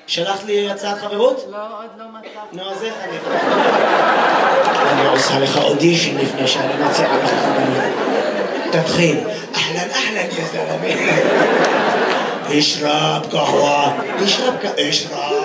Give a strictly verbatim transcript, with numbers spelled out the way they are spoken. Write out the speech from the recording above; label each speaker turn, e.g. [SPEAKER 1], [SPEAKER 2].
[SPEAKER 1] שלחת לי הצעת חברות?
[SPEAKER 2] לא, עוד לא מצא.
[SPEAKER 1] נו, אז איך אני... אני עושה לך אודישן לפני שאני מציע לך חברות. תתחיל. אהלן, אהלן, יא זלמי. אשרב קהווה. אשרב קהווה. אשרב.